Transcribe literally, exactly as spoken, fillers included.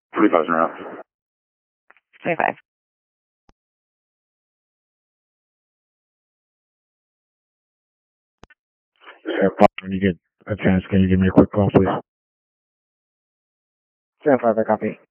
twenty-five is around. twenty-five. Sam five, when you get a chance, can you give me a quick call, please? Zero five, I copy.